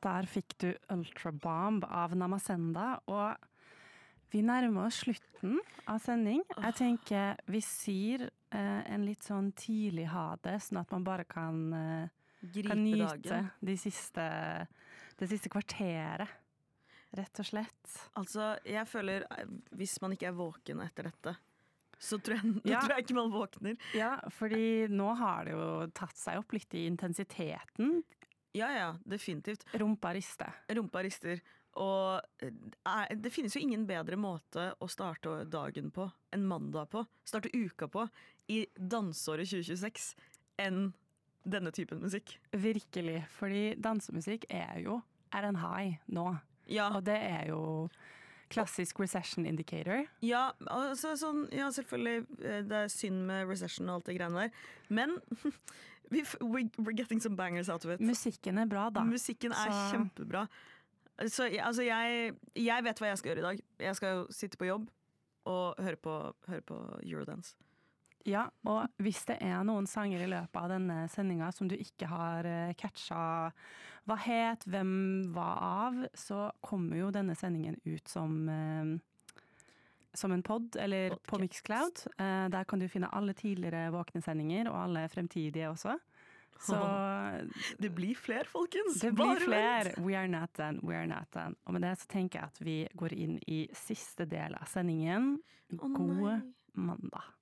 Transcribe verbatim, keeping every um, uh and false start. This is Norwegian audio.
Der fikk du Ultra Bomb av Namasenda, og vi nærmer oss slutten av sending. Jeg tenker vi sier eh, en litt sånn tidlig ha det, sånn at man bare kan, eh, kan nyte de siste, det siste kvarteret, rett og slett. Altså, jeg føler, hvis man ikke er våken etter dette, så tror jeg, Ja. tror jeg ikke man våkner. Ja, fordi nå har det jo tatt seg opp litt i intensiteten. Ja, ja, definitivt. Rumpa rister. Rumpa rister. Og er, det finnes jo ingen bedre måte å starte dagen på enn mandag på, starte uka på i dansåret tjue tjueseks enn denne typen musikk. Virkelig, fordi dansemusikk er jo er en high nå. Ja. Og det er jo klassisk recession indicator. Ja, altså, sånn, ja, selvfølgelig, det er synd med recession og alt det greiene der, men we're getting some bangers out of it. Musikken er bra da. Musikken er Så... kjempebra. Så altså, jeg, jeg vet hva jeg skal gjøre i dag. Jeg skal jo sitte på jobb og høre på, høre på Eurodance. Ja, og hvis det er noen sanger i løpet av denne sendingen som du ikke har catcha hva het, hvem var av, så kommer jo denne sendingen ut som, eh, som en podd, eller Podcast. På Mixcloud. Eh, der kan du finne alle tidligere våkne sendinger, og alle fremtidige også. Så det blir flere, folkens. Det blir flere. We are not done, we are not done. Og med det så tenker jeg at vi går inn i siste del av sendingen. God mandag.